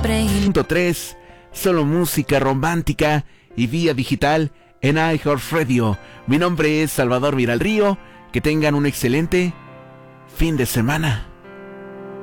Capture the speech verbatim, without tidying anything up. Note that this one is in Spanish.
freír. Punto tres, solo música romántica y vía digital en iHeartRadio. Mi nombre es Salvador Viralrío. Que tengan un excelente fin de semana.